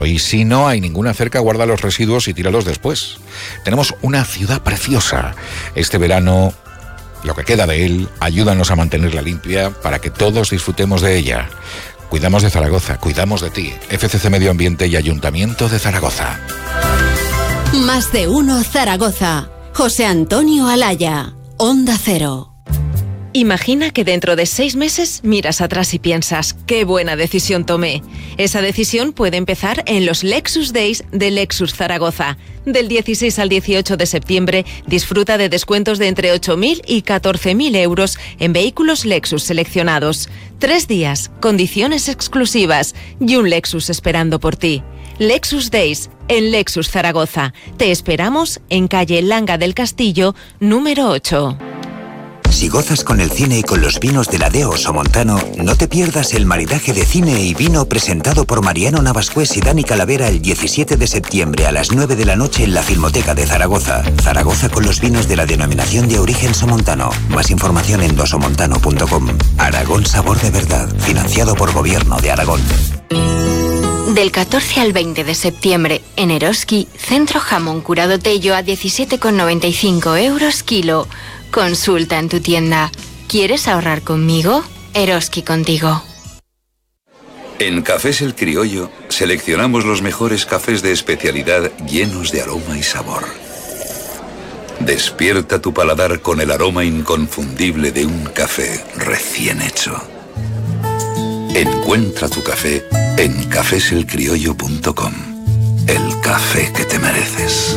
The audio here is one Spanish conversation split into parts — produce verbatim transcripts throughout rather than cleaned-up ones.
Y si no hay ninguna cerca, guarda los residuos y tíralos después. Tenemos una ciudad preciosa. Este verano, lo que queda de él, ayúdanos a mantenerla limpia para que todos disfrutemos de ella. Cuidamos de Zaragoza, cuidamos de ti. F C C Medio Ambiente y Ayuntamiento de Zaragoza. Más de uno Zaragoza. José Antonio Alaya, Onda Cero. Imagina que dentro de seis meses miras atrás y piensas, ¡qué buena decisión tomé! Esa decisión puede empezar en los Lexus Days de Lexus Zaragoza. Del dieciséis al dieciocho de septiembre, disfruta de descuentos de entre ocho mil y catorce mil euros en vehículos Lexus seleccionados. Tres días, condiciones exclusivas y un Lexus esperando por ti. Lexus Days en Lexus Zaragoza. Te esperamos en calle Langa del Castillo, número ocho. Si gozas con el cine y con los vinos de la Deo Somontano, no te pierdas el maridaje de cine y vino presentado por Mariano Navascués y Dani Calavera el diecisiete de septiembre a las nueve de la noche en la Filmoteca de Zaragoza. Zaragoza con los vinos de la denominación de origen Somontano. Más información en dosomontano punto com. Aragón Sabor de Verdad, financiado por Gobierno de Aragón. Del catorce al veinte de septiembre, en Eroski, Centro Jamón Curado Tello a diecisiete con noventa y cinco euros kilo. Consulta en tu tienda. ¿Quieres ahorrar conmigo? Eroski contigo. En Cafés El Criollo seleccionamos los mejores cafés de especialidad llenos de aroma y sabor. Despierta tu paladar con el aroma inconfundible de un café recién hecho. Encuentra tu café en cafés el criollo punto com. El café que te mereces.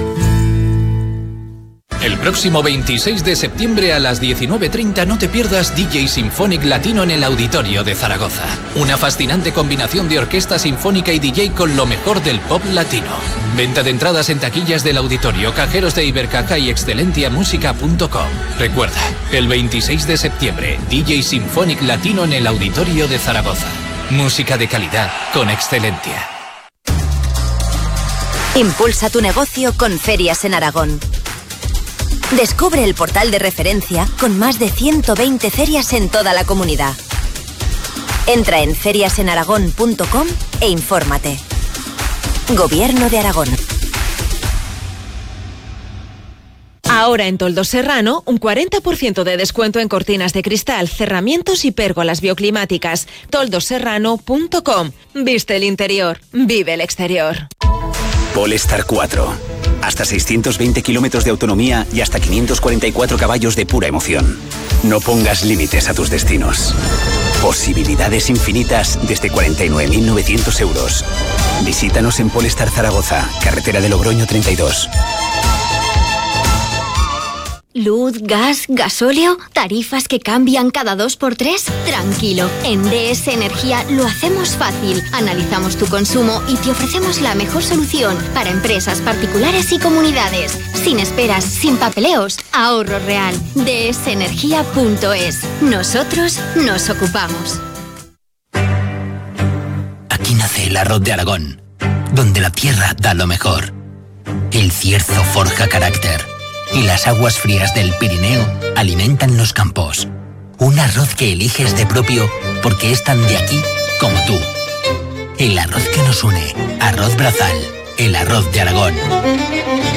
El próximo veintiséis de septiembre a las diecinueve treinta no te pierdas D J Symphonic Latino en el Auditorio de Zaragoza. Una fascinante combinación de orquesta sinfónica y D J con lo mejor del pop latino. Venta de entradas en taquillas del auditorio, cajeros de Ibercaja y excelentia música punto com. Recuerda, el veintiséis de septiembre, D J Symphonic Latino en el Auditorio de Zaragoza. Música de calidad con Excelentia. Impulsa tu negocio con Ferias en Aragón. Descubre el portal de referencia con más de ciento veinte ferias en toda la comunidad. Entra en ferias en aragón punto com e infórmate. Gobierno de Aragón. Ahora en Toldos Serrano, un cuarenta por ciento de descuento en cortinas de cristal, cerramientos y pérgolas bioclimáticas. toldos serrano punto com. Viste el interior, vive el exterior. Polestar cuatro. Hasta seiscientos veinte kilómetros de autonomía y hasta quinientos cuarenta y cuatro caballos de pura emoción. No pongas límites a tus destinos. Posibilidades infinitas desde cuarenta y nueve mil novecientos euros. Visítanos en Polestar Zaragoza, carretera de Logroño treinta y dos. Luz, gas, gasóleo, tarifas que cambian cada dos por tres. Tranquilo, en D S Energía lo hacemos fácil. Analizamos tu consumo y te ofrecemos la mejor solución para empresas particulares y comunidades. Sin esperas, sin papeleos, ahorro real. D S energía punto es. Nosotros nos ocupamos. Aquí nace el arroz de Aragón, donde la tierra da lo mejor. El cierzo forja carácter. Y las aguas frías del Pirineo alimentan los campos. Un arroz que eliges de propio porque es tan de aquí como tú. El arroz que nos une. Arroz Brazal. El arroz de Aragón.